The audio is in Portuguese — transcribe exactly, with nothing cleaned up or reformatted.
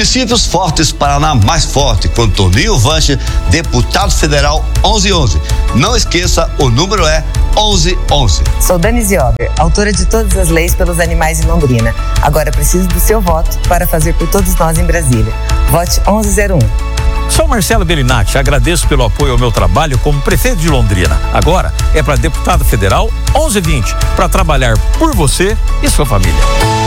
Municípios fortes, Paraná mais forte, com Toninho Vanche, deputado federal onze onze. Não esqueça, o número é onze onze. Sou Denise Ober, autora de todas as leis pelos animais em Londrina. Agora preciso do seu voto para fazer por todos nós em Brasília. Vote onze zero um. Sou Marcelo Bellinati, agradeço pelo apoio ao meu trabalho como prefeito de Londrina. Agora é para deputado federal onze vinte, para trabalhar por você e sua família.